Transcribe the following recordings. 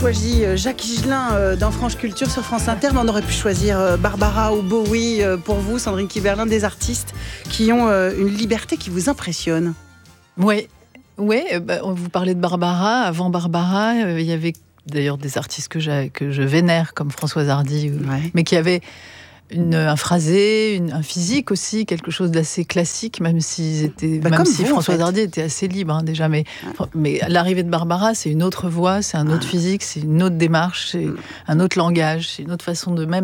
choisi Jacques Higelin dans France Culture sur France Inter, mais on aurait pu choisir Barbara ou Bowie pour vous, Sandrine Kiberlin, des artistes qui ont une liberté qui vous impressionne. Oui, vous parlez de Barbara. Avant Barbara, il y avait d'ailleurs des artistes que je vénère, comme Françoise Hardy, mais qui avaient un phrasé, un physique aussi, quelque chose d'assez classique, même si Françoise Hardy était assez libre déjà. Mais l'arrivée de Barbara, c'est une autre voix, c'est un autre physique, c'est une autre démarche, c'est un autre langage, c'est une autre façon de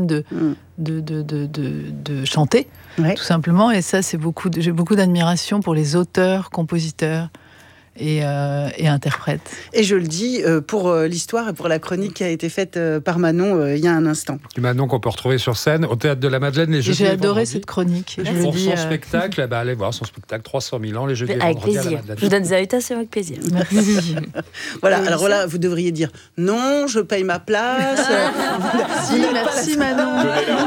chanter, tout simplement. Et ça, j'ai beaucoup d'admiration pour les auteurs, compositeurs et interprète. Et je le dis pour l'histoire et pour la chronique qui a été faite par Manon il y a un instant. Manon qu'on peut retrouver sur scène au Théâtre de la Madeleine les jeudis. J'ai adoré cette chronique. Pour son spectacle, allez voir son spectacle 300 000 ans les jeudis et avec vendredis plaisir. à la Madeleine. Je vous donne des invitations avec plaisir. Merci. Voilà, alors là, vous devriez dire non, je paye ma place. Merci Manon.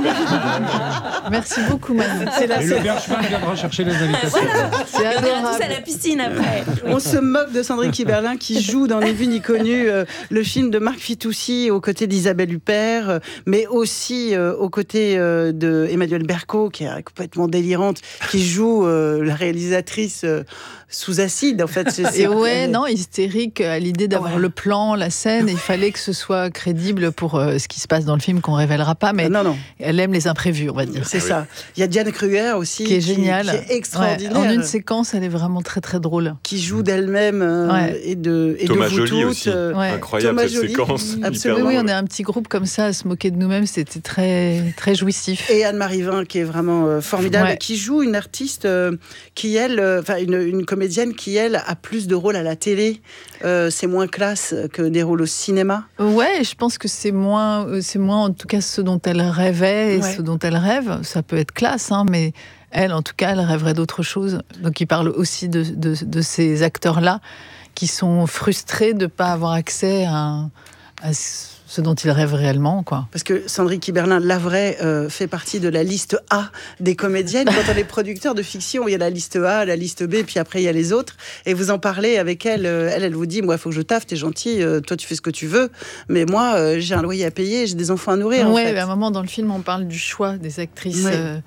Merci beaucoup Manon. Et le Bergman viendra chercher les invitations. C'est On ira adorable. tous à la piscine après. On se moque de Sandrine Kiberlin qui joue dans Ni vu ni connu, le film de Marc Fitoussi aux côtés d'Isabelle Huppert, mais aussi aux côtés de Emmanuelle Berco qui est complètement délirante, qui joue la réalisatrice sous acide en fait. Hystérique à l'idée d'avoir le plan, la scène. Il fallait que ce soit crédible pour ce qui se passe dans le film qu'on révélera pas, mais elle aime les imprévus, on va dire. C'est ça. Il y a Diane Kruger aussi qui est géniale, qui est extraordinaire. En une séquence, elle est vraiment très très drôle. Qui joue d'elle-même et de Thomas vous Joly toutes. aussi. Incroyable Thomas cette Joly. séquence. Absolument. Oui, on est un petit groupe comme ça à se moquer de nous-mêmes, c'était très très jouissif. Et Anne-Marie Vin qui est vraiment formidable, qui joue une artiste qui elle, une comédienne qui elle a plus de rôles à la télé. C'est moins classe que des rôles au cinéma. Ouais, je pense que c'est moins en tout cas ce dont elle rêvait et ce dont elle rêve. Ça peut être classe, mais elle, en tout cas, elle rêverait d'autre chose. Donc, il parle aussi de ces acteurs-là qui sont frustrés de ne pas avoir accès à ce dont ils rêvent réellement, quoi. Parce que Sandrine Kiberlin, la vraie, fait partie de la liste A des comédiennes. Quand on est producteur de fiction, il y a la liste A, la liste B, puis après il y a les autres. Et vous en parlez avec elle. Elle vous dit, moi, il faut que je taffe, t'es gentil, toi tu fais ce que tu veux. Mais moi, j'ai un loyer à payer, j'ai des enfants à nourrir. Oui, en fait. À un moment dans le film, on parle du choix des actrices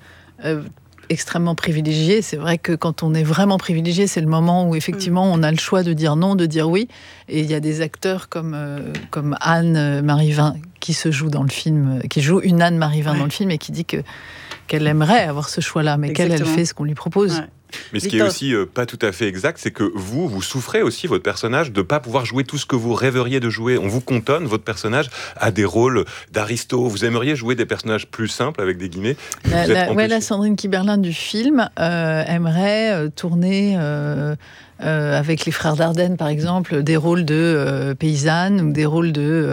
extrêmement privilégiées. C'est vrai que quand on est vraiment privilégié, c'est le moment où effectivement on a le choix de dire non, de dire oui. Et il y a des acteurs comme Anne-Marie Vin qui se joue dans le film, qui joue une Anne-Marie Vin dans le film et qui dit qu'elle aimerait avoir ce choix-là, mais qu'elle fait ce qu'on lui propose. Ouais. Mais ce qui est aussi pas tout à fait exact, c'est que vous souffrez aussi, votre personnage, de ne pas pouvoir jouer tout ce que vous rêveriez de jouer. On vous cantonne, votre personnage, à des rôles d'aristo. Vous aimeriez jouer des personnages plus simples, avec des guillemets. La Sandrine Kiberlin du film aimerait tourner avec les frères Dardenne, par exemple, des rôles de paysannes ou des rôles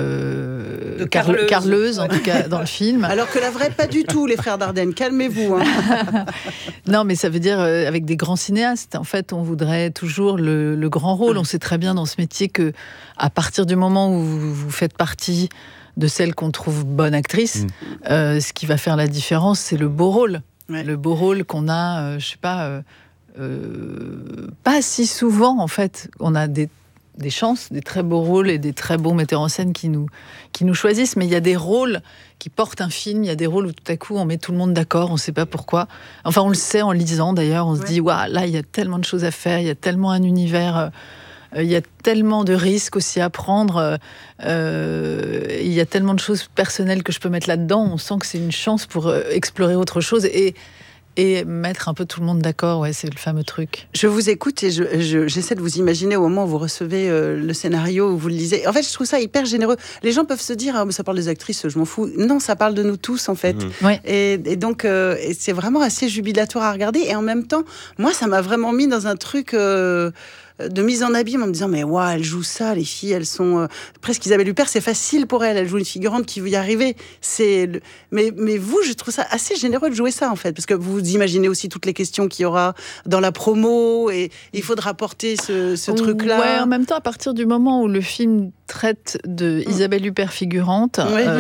de carleuses, en tout cas, dans le film. Alors que la vraie, pas du tout, les frères Dardenne. Calmez-vous. Non, mais ça veut dire avec des grands cinéastes. En fait, on voudrait toujours le grand rôle. On sait très bien dans ce métier que à partir du moment où vous faites partie de celle qu'on trouve bonne actrice, ce qui va faire la différence, c'est le beau rôle. Ouais. Le beau rôle qu'on a, pas si souvent, en fait. On a des chances, des très beaux rôles et des très beaux metteurs en scène qui nous choisissent, mais il y a des rôles qui portent un film, il y a des rôles où tout à coup on met tout le monde d'accord, on ne sait pas pourquoi. Enfin, on le sait en lisant d'ailleurs, on se dit, waouh, là il y a tellement de choses à faire, il y a tellement un univers, il y a tellement de risques aussi à prendre, il y a tellement de choses personnelles que je peux mettre là-dedans, on sent que c'est une chance pour explorer autre chose et mettre un peu tout le monde d'accord, c'est le fameux truc. Je vous écoute et j'essaie de vous imaginer au moment où vous recevez le scénario, où vous le lisez. En fait, je trouve ça hyper généreux. Les gens peuvent se dire, mais ça parle des actrices, je m'en fous. Non, ça parle de nous tous, en fait. Et donc, c'est vraiment assez jubilatoire à regarder. Et en même temps, moi, ça m'a vraiment mis dans un truc de mise en abîme en me disant, mais waouh, elles jouent ça, les filles, elles sont presque Isabelle Huppert, c'est facile pour elles. Elle joue une figurante qui veut y arriver. Mais vous, je trouve ça assez généreux de jouer ça, en fait, parce que vous imaginez aussi toutes les questions qu'il y aura dans la promo et il faudra porter ce truc-là. Ouais, en même temps, à partir du moment où le film traite de Isabelle Huppert figurante,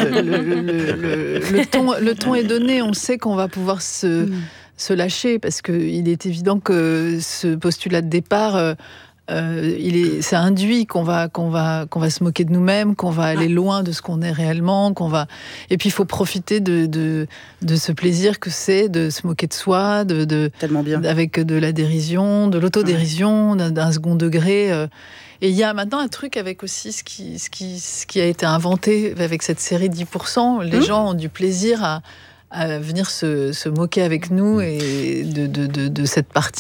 le ton est donné, on sait qu'on va pouvoir se lâcher, parce qu'il est évident que ce postulat de départ ça induit qu'on va se moquer de nous-mêmes, qu'on va aller loin de ce qu'on est réellement, et puis il faut profiter de ce plaisir que c'est de se moquer de soi, tellement bien, avec de la dérision, de l'autodérision, d'un second degré. Et il y a maintenant un truc avec aussi ce qui a été inventé avec cette série 10%. Les gens ont du plaisir à venir se moquer avec nous et de cette partie